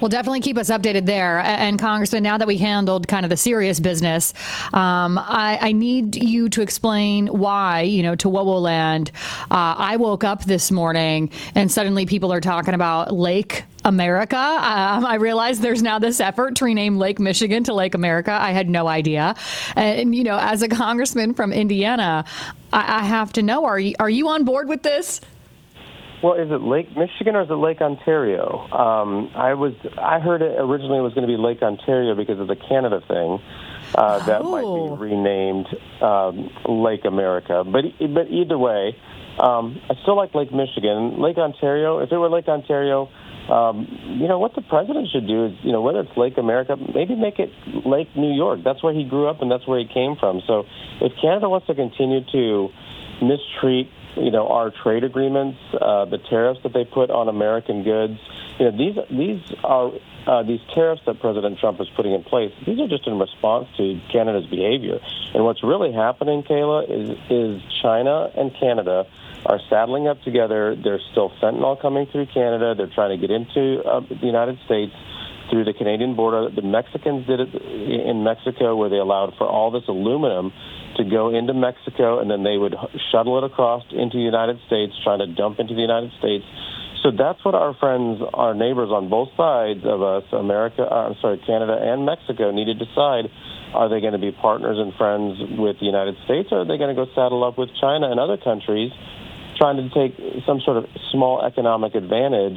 Well, definitely keep us updated there. And Congressman, now that we handled kind of the serious business, I need you to explain why, to WOWO land, I woke up this morning and suddenly people are talking about Lake America. I realized there's now this effort to rename Lake Michigan to Lake America. I had no idea. And, as a congressman from Indiana, I have to know, are you on board with this? Well, is it Lake Michigan or is it Lake Ontario? I heard it originally was going to be Lake Ontario because of the Canada thing. That might be renamed Lake America. But either way, I still like Lake Michigan. Lake Ontario, if it were Lake Ontario, what the president should do is, whether it's Lake America, maybe make it Lake New York. That's where he grew up and that's where he came from. So if Canada wants to continue to mistreat our trade agreements, the tariffs that they put on American goods, these tariffs that President Trump is putting in place, these are just in response to Canada's behavior. And what's really happening, Kayla, is China and Canada are saddling up together. There's still fentanyl coming through Canada. They're trying to get into the United States through the Canadian border. The Mexicans did it in Mexico, where they allowed for all this aluminum to go into Mexico, and then they would shuttle it across into the United States, trying to dump into the United States. So that's what our friends, our neighbors on both sides of us, Canada and Mexico, need to decide. Are they going to be partners and friends with the United States, or are they going to go saddle up with China and other countries trying to take some sort of small economic advantage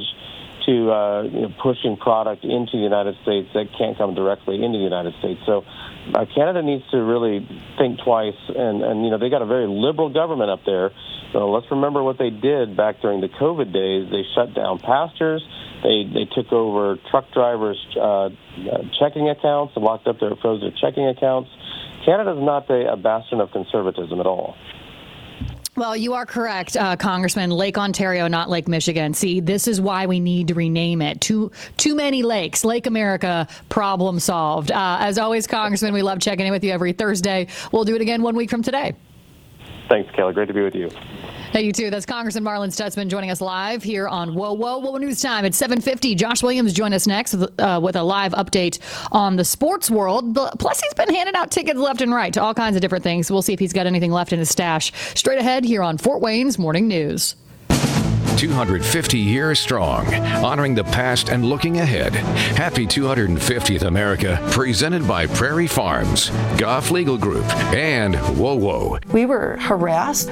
to pushing product into the United States that can't come directly into the United States? So Canada needs to really think twice, and they got a very liberal government up there. So let's remember what they did back during the COVID days. They shut down pastors. They took over truck drivers' checking accounts and locked up their frozen checking accounts. Canada's not a bastion of conservatism at all. Well, you are correct, Congressman. Lake Ontario, not Lake Michigan. See, this is why we need to rename it. Too many lakes. Lake America, problem solved. As always, Congressman, we love checking in with you every Thursday. We'll do it again 1 week from today. Thanks, Kayla. Great to be with you. Hey, you too. That's Congressman Marlin Stutzman joining us live here on WOWO News Time at 7:50. Josh Williams join us next with a live update on the sports world. Plus, he's been handing out tickets left and right to all kinds of different things. We'll see if he's got anything left in his stash. Straight ahead here on Fort Wayne's Morning News. 250 years strong, honoring the past and looking ahead. Happy 250th America, presented by Prairie Farms, Goff Legal Group, and WOWO. We were harassed